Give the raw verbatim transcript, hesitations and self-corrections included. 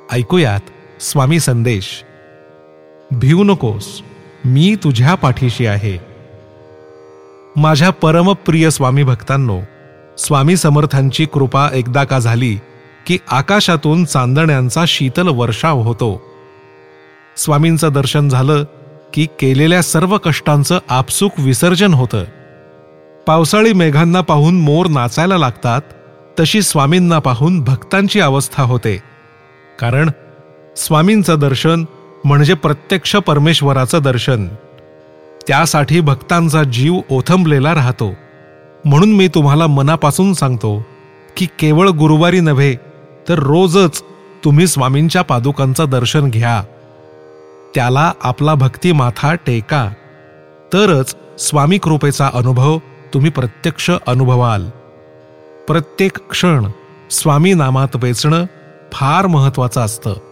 ऐकूयात स्वामी संदेश. भिवू नकोस, मी तुझ्या पाठीशी आहे. माझ्या परमप्रिय स्वामी भक्तांनो, स्वामी समर्थांची कृपा एकदा का झाली की आकाशातून चांदण्यांचा शीतल वर्षाव होतो. स्वामींचं दर्शन झालं की केलेल्या सर्व कष्टांचं आपसूक विसर्जन होतं. पावसाळी मेघांना पाहून मोर नाचायला लागतात, तशी स्वामींना पाहून भक्तांची अवस्था होते. कारण स्वामींचं दर्शन म्हणजे प्रत्यक्ष परमेश्वराचं दर्शन. त्यासाठी भक्तांचा जीव ओथंबलेला राहतो. म्हणून मी तुम्हाला मनापासून सांगतो की केवळ गुरुवारी नव्हे तर रोजच तुम्ही स्वामींच्या पादुकांचं दर्शन घ्या. त्याला आपला भक्ती माथा टेका, तरच स्वामी कृपेचा अनुभव तुम्ही प्रत्यक्ष अनुभवाल. प्रत्येक क्षण स्वामी नामात वेचणं फार महत्वाचं असतं.